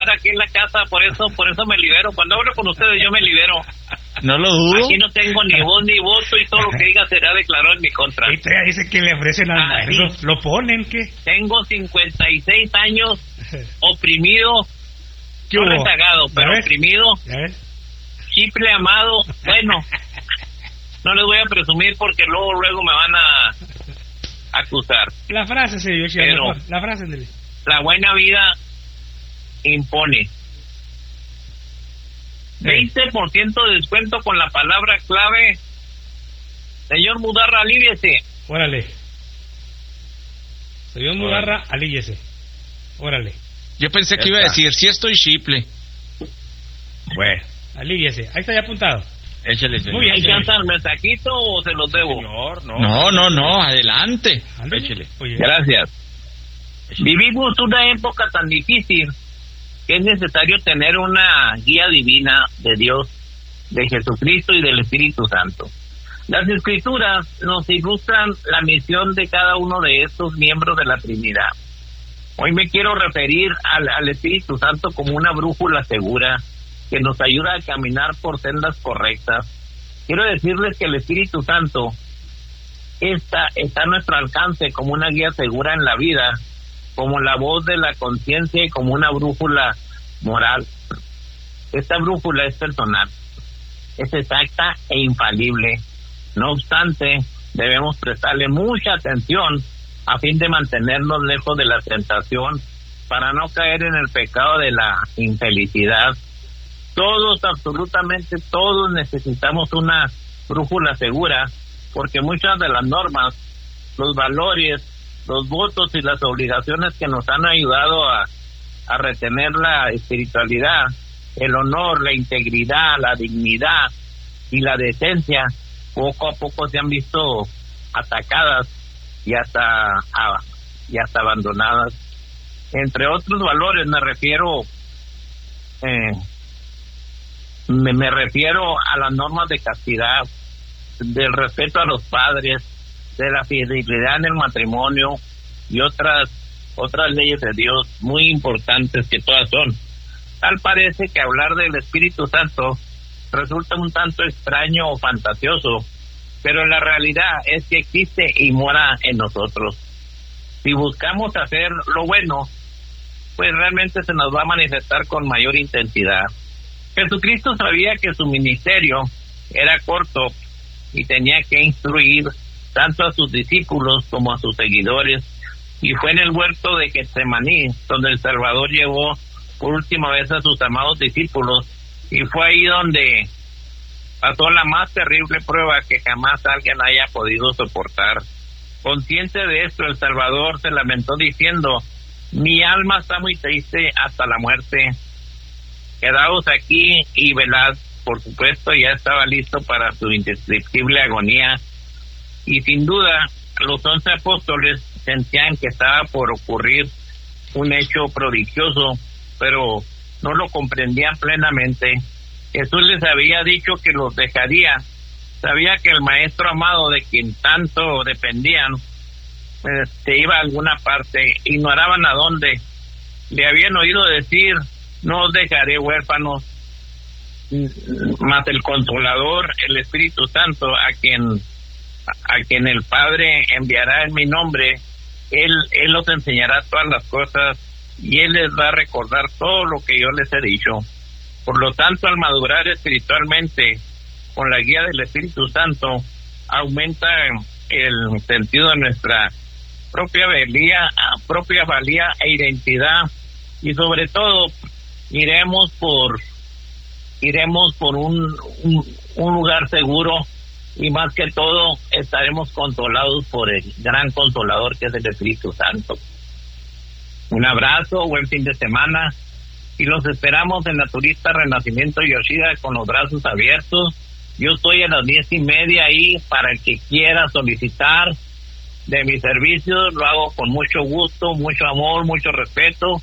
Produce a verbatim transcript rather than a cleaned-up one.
aquí en la casa, por eso por eso me libero. Cuando hablo con ustedes yo me libero. No lo dudo. Aquí no tengo ni voz ni voto y todo lo que diga será declarado en mi contra. Y todavía dice que le ofrecen almuerzo. Ah, sí. ¿Lo ponen qué? Tengo cincuenta y seis años oprimido, ¿Qué no hubo? rezagado, ¿Ya pero ves? oprimido, ¿Ya ves? chiple amado. Bueno, no les voy a presumir porque luego luego me van a acusar. La frase, señor. Pero- La frase, Andrés. La buena vida impone. veinte por ciento de descuento con la palabra clave. Señor Mudarra, aliviese. Órale. Señor Mudarra, alíllese. Órale. Yo pensé Ya que iba a está. decir, sí estoy chiple. Bueno, alíllese. Ahí está ya apuntado. Échale, señor. Muy bien, ¿Hay señor. chance al mensajito o se los debo? Señor, no. No, no, no, adelante. Ándale. Échele. Oye, Gracias. Vivimos una época tan difícil que es necesario tener una guía divina de Dios, de Jesucristo y del Espíritu Santo. Las Escrituras nos ilustran la misión de cada uno de estos miembros de la Trinidad. Hoy me quiero referir al, al Espíritu Santo como una brújula segura que nos ayuda a caminar por sendas correctas. Quiero decirles que el Espíritu Santo está, está a nuestro alcance como una guía segura en la vida, como la voz de la conciencia y como una brújula moral. Esta brújula es personal, es exacta e infalible. No obstante, debemos prestarle mucha atención a fin de mantenernos lejos de la tentación para no caer en el pecado de la infelicidad. Todos, absolutamente todos, necesitamos una brújula segura, porque muchas de las normas, los valores, los votos y las obligaciones que nos han ayudado a, a retener la espiritualidad, el honor, la integridad, la dignidad y la decencia, poco a poco se han visto atacadas y hasta, a, y hasta abandonadas. Entre otros valores me refiero eh, me, me refiero a las normas de castidad, del respeto a los padres, de la fidelidad en el matrimonio y otras otras leyes de Dios muy importantes que todas son. Tal parece que hablar del Espíritu Santo resulta un tanto extraño o fantasioso, pero la realidad es que existe y mora en nosotros. Si buscamos hacer lo bueno, pues realmente se nos va a manifestar con mayor intensidad. Jesucristo sabía que su ministerio era corto y tenía que instruir tanto a sus discípulos como a sus seguidores, y fue en el huerto de Getsemaní donde el Salvador llevó por última vez a sus amados discípulos, y fue ahí donde pasó la más terrible prueba que jamás alguien haya podido soportar. Consciente de esto, el Salvador se lamentó diciendo: mi alma está muy triste hasta la muerte, quedaos aquí y velad. Por supuesto, ya estaba listo para su indescriptible agonía, y sin duda los once apóstoles sentían que estaba por ocurrir un hecho prodigioso, pero no lo comprendían plenamente. Jesús les había dicho que los dejaría, sabía que el Maestro amado de quien tanto dependían pues, se iba a alguna parte, ignoraban a dónde. Le habían oído decir: no os dejaré huérfanos, mas el Consolador, el Espíritu Santo, a quien a quien el Padre enviará en mi nombre, él él los enseñará todas las cosas y él les va a recordar todo lo que yo les he dicho. Por lo tanto, al madurar espiritualmente con la guía del Espíritu Santo, aumenta el sentido de nuestra propia valía, propia valía e identidad, y sobre todo iremos por iremos por un, un, un lugar seguro, y más que todo estaremos consolados por el gran consolador que es el Espíritu Santo. Un abrazo, buen fin de semana, y los esperamos en la Turista Renacimiento Yoshida con los brazos abiertos. Yo estoy a las diez y media ahí para el que quiera solicitar de mis servicios. Lo hago con mucho gusto, mucho amor, mucho respeto.